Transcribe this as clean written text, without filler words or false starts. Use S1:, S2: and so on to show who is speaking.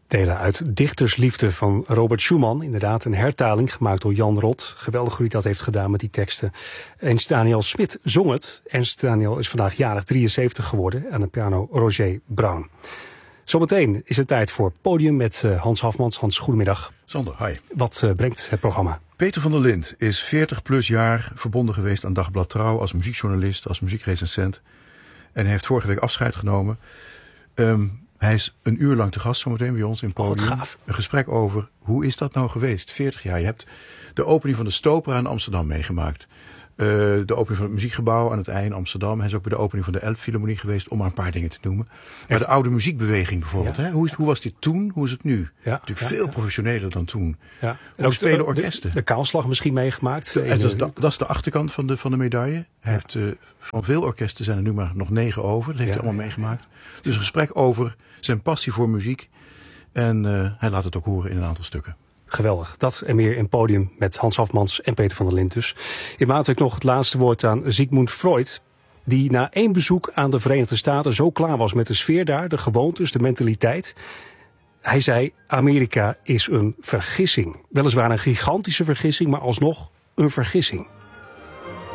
S1: Delen uit Dichtersliefde van Robert Schumann. Inderdaad, een hertaling gemaakt door Jan Rot. Geweldig hoe hij dat heeft gedaan met die teksten. Ernst Daniel Smit zong het. Ernst Daniel is vandaag jarig 73 geworden. Aan de piano Roger Brown. Zometeen is het tijd voor Podium met Hans Hafmans. Hans, goedemiddag.
S2: Sander, hi.
S1: Wat brengt het programma?
S2: Peter van der Lint is 40 plus jaar verbonden geweest aan Dagblad Trouw als muziekjournalist, als muziekrecensent. En heeft vorige week afscheid genomen. Hij is een uur lang te gast zometeen bij ons in Podium.
S1: Wat gaaf.
S2: Een gesprek over hoe is dat nou geweest? 40 jaar. Je hebt de opening van de Stopera in Amsterdam meegemaakt. De opening van het Muziekgebouw aan het IJ in Amsterdam. Hij is ook bij de opening van de Elbphilharmonie geweest, om maar een paar dingen te noemen. Maar de oude muziekbeweging bijvoorbeeld.
S1: Ja.
S2: Hè? Hoe was dit toen? Hoe is het nu?
S1: Ja,
S2: Natuurlijk veel professioneler dan toen.
S1: Ja.
S2: Hoe spelen orkesten?
S1: De kaalslag misschien meegemaakt.
S2: Dat is de achterkant van de medaille. Hij heeft, van veel orkesten zijn er nu maar nog 9 over. Dat heeft hij allemaal meegemaakt. Dus een gesprek over zijn passie voor muziek. En hij laat het ook horen in een aantal stukken.
S1: Geweldig. Dat en meer in Podium met Hans Hafmans en Peter van der Lint dus. In maand ook nog het laatste woord aan Sigmund Freud, die na 1 bezoek aan de Verenigde Staten zo klaar was met de sfeer daar, de gewoontes, de mentaliteit. Hij zei, Amerika is een vergissing. Weliswaar een gigantische vergissing, maar alsnog een vergissing.